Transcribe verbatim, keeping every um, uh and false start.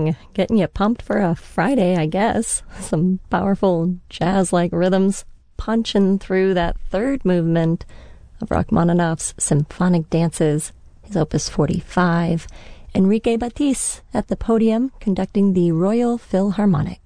Morning, getting you pumped for a Friday, I guess. Some powerful jazz-like rhythms punching through that third movement of Rachmaninoff's Symphonic Dances, his Opus forty-five. Enrique Batiste at the podium conducting the Royal Philharmonic.